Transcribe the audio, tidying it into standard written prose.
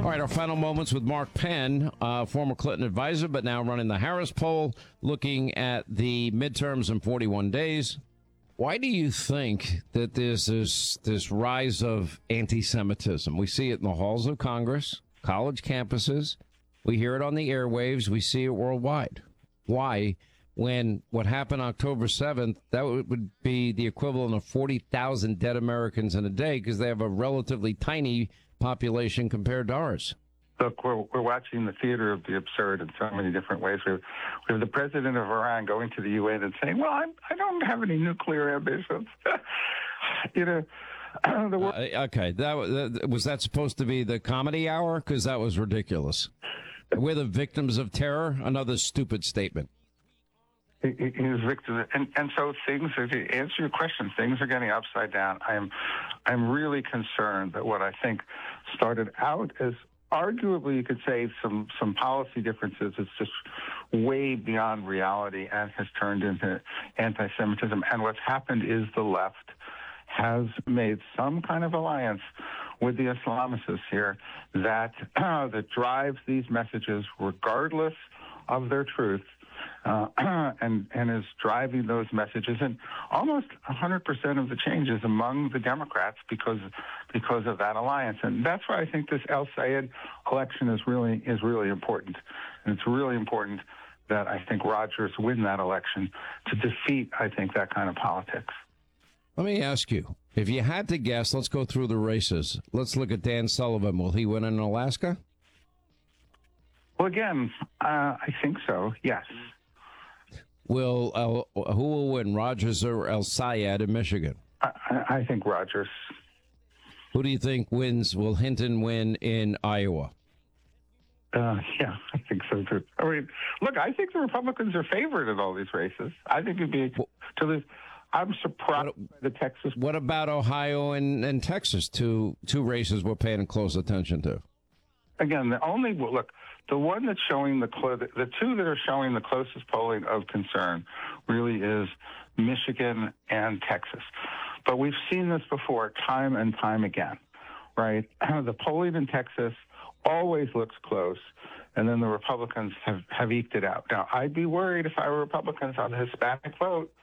All right, our final moments with Mark Penn, former Clinton advisor, but now running the Harris poll, looking at the midterms in 41 days. Why do you think that there's this rise of anti-Semitism? We see it in the halls of Congress, college campuses. We hear it on the airwaves. We see it worldwide. Why? When what happened October 7th, that would be the equivalent of 40,000 dead Americans in a day because they have a relatively tiny population compared to ours. Look, we're watching the theater of the absurd in so many different ways. We have the president of Iran going to the UN and saying, well, I don't have any nuclear ambitions. Okay, was that supposed to be the comedy hour? Because that was ridiculous. We're the victims of terror? Another stupid statement. He is victim, and so things. To answer your question, things are getting upside down. I'm really concerned that what I think started out as arguably you could say some policy differences. It's just way beyond reality and has turned into anti-Semitism. And what's happened is the left has made some kind of alliance with the Islamicists here that drives these messages regardless of their truth. And is driving those messages, and almost 100% of the changes among the Democrats because of that alliance. And that's why I think this El Sayed election is really important. And it's really important that I think Rogers win that election to defeat, I think, that kind of politics. Let me ask you, if you had to guess, let's go through the races. Let's look at Dan Sullivan. Will he win in Alaska? Well, again, I think so, yes. Who will win, Rogers or El Sayed in Michigan? I think Rogers. Who do you think wins? Will Hinton win in Iowa? Yeah, I think so, too. I mean, look, I think the Republicans are favored in all these races. I think it'd be to this. I'm surprised by the Texas. What about Ohio and Texas? Two races we're paying close attention to. Again, the one that's showing the two that are showing the closest polling of concern really is Michigan and Texas. But we've seen this before time and time again, right? The polling in Texas always looks close, and then the Republicans have eked it out. Now, I'd be worried if I were Republicans on the Hispanic vote